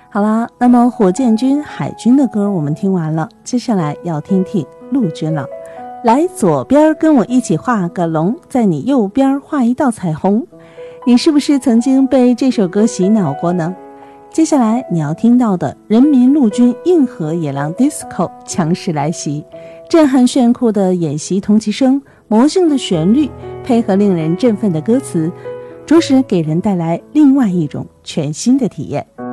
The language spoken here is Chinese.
好啦，那么火箭军、海军的歌我们听完了，接下来要听听陆军了。来左边跟我一起画个龙，在你右边画一道彩虹。你是不是曾经被这首歌洗脑过呢？接下来你要听到的人民陆军硬核野狼 Disco 强势来袭，震撼炫酷的演习同期声，魔性的旋律，配合令人振奋的歌词，着实给人带来另外一种全新的体验。